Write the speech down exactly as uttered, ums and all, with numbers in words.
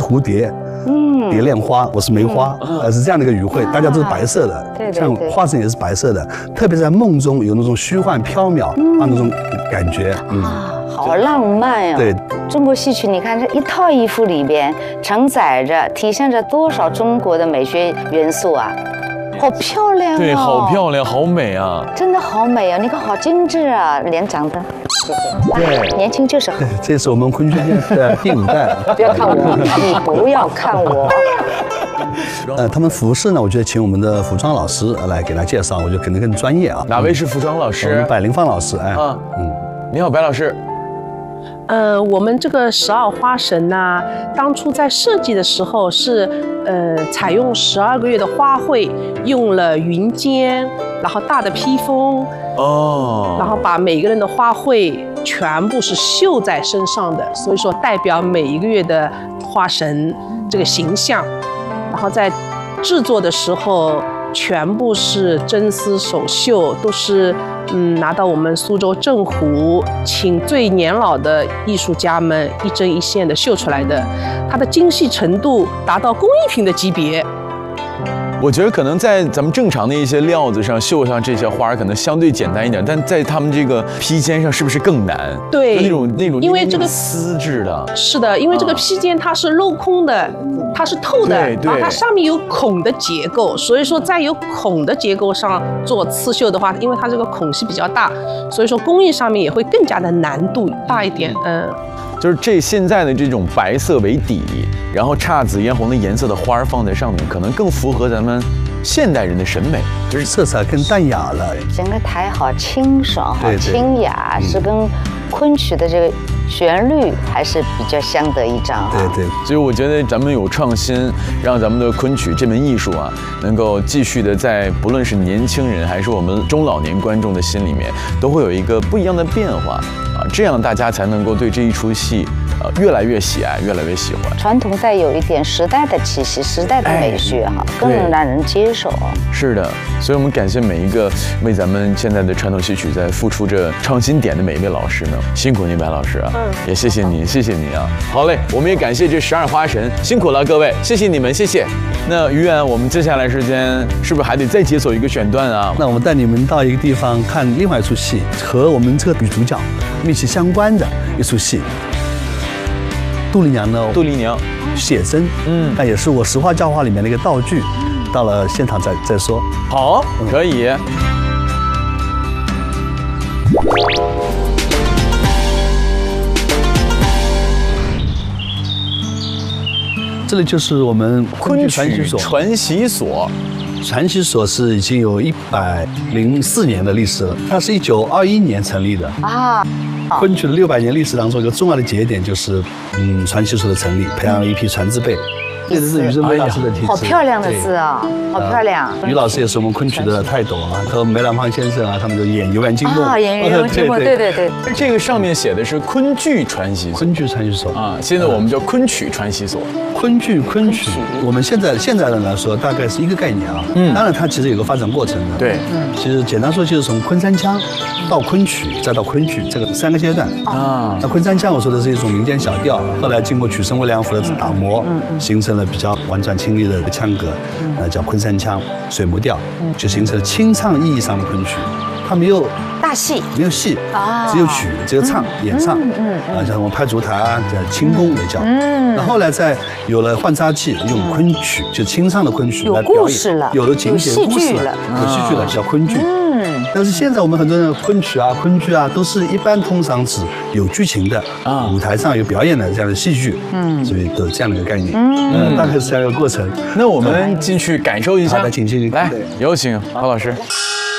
蝴蝶。嗯，蝶恋花，我是梅花，呃，是这样的一个语汇，大家都是白色的， 对对像花神也是白色的，特别在梦中有那种虚幻缥缈啊那种感觉，嗯， 好浪漫哦。 对， 中国戏曲，你看这一套衣服里边承载着、体现着多少中国的美学元素啊！好漂亮哦， 对，好漂亮，好美啊， 真的好美啊！你看好精致啊，脸长得，谢谢。 对， 年轻就是好。 这是我们昆剧店的第五代。 不要看我，你不要看我。 呃，他们服饰呢，我觉得请我们的服装老师来给他介绍，我觉得可能更专业啊。 哪位是服装老我师？ 们百灵芳老师，哎， 啊， 嗯， 你好，白老师。 呃，我们这个十二花神呢，当初在设计的时候是，呃，采用十二个月的花卉，用了云肩，然后大的披风， 哦， 然后把每个人的花卉全部是绣在身上的，所以说代表每一个月的花神这个形象，然后在制作的时候全部是真丝手绣，都是嗯拿到我们苏州镇湖，请最年老的艺术家们一针一线的绣出来的，它的精细程度达到工艺品的级别。 我觉得可能在咱们正常的一些料子上绣上这些花，可能相对简单一点，但在他们这个披肩上是不是更难？ 对， 就那种那种， 因为这个丝质的。 是的，因为这个披肩它是镂空的，它是透的， 对对然后它上面有孔的结构，所以说在有孔的结构上做刺绣的话，因为它这个孔隙比较大，所以说工艺上面也会更加的难度大一点。嗯。 就是这现在的这种白色为底，然后姹紫嫣红的颜色的花放在上面，可能更符合咱们现代人的审美， 就是色彩更淡雅了。 整个台好清爽，好对对清雅， 嗯是跟昆曲的这个旋律还是比较相得益彰啊。 对对， 所以我觉得咱们有创新，让咱们的昆曲这门艺术啊，能够继续的在不论是年轻人还是我们中老年观众的心里面，都会有一个不一样的变化啊，这样大家才能够对这一出戏呃越来越喜爱，越来越喜欢。 传统带有一点时代的气息，时代的美学哈，更对能让人接受啊。 是的，所以我们感谢每一个为咱们现在的传统戏曲在付出着创新点的每一位老师呢，辛苦您白老师啊， 嗯， 也谢谢您，谢谢您啊。好嘞，我们也感谢这十二花神，辛苦了各位，谢谢你们，谢谢。那于远，我们接下来时间是不是还得再解锁一个选段啊？ 那我们带你们到一个地方看另外一出戏，和我们这个女主角密切相关的一出戏。杜丽娘呢？ 杜丽娘写真，嗯，那也是我实话教化里面的一个道具。到了现场再再说。 好，可以。 这里就是我们昆曲传习所。 传习所， 传习所是已经有一百零四年的历史了，它是一九二一年成立的啊。 昆曲的六百年历史当中，一个重要的节点就是，嗯，传习所的成立，培养了一批传字辈。这是于正梅老师的题词， 好漂亮的字啊，好漂亮。 于老师也是我们昆曲的泰斗啊，和梅兰芳先生啊，他们就演《游园惊梦》 啊，演《游园惊梦》，对对对。 这个上面写的是昆剧传习所， 昆剧传习所啊，现在我们叫昆曲传习所。 昆剧、昆曲，我们现在现在人来说，大概是一个概念啊。嗯，当然它其实有个发展过程的。 对， 嗯，其实简单说就是从昆山腔到昆曲，再到昆剧这个三个阶段啊。那昆山腔我说的是一种民间小调，后来经过曲声微凉符的打磨，形成了比较婉转清丽的腔格，那叫昆山腔、水磨调，就形成了清唱意义上的昆曲。它没有大戏， 没有戏啊，只有曲，只有唱，演唱，嗯啊，像我们拍竹台啊，叫清宫也叫，嗯，那后来再有了换插器，用昆曲，就清唱的昆曲来表演，有了情节故事了，有戏剧了，叫昆剧，嗯，但是现在我们很多人昆曲啊、昆剧啊，都是一般通常指有剧情的啊，舞台上有表演的这样的戏剧，嗯，所以都是这样的一个概念，嗯，大概是这样一个过程。 那我们进去感受一下， 好的，请进去， 来，有请郝老师。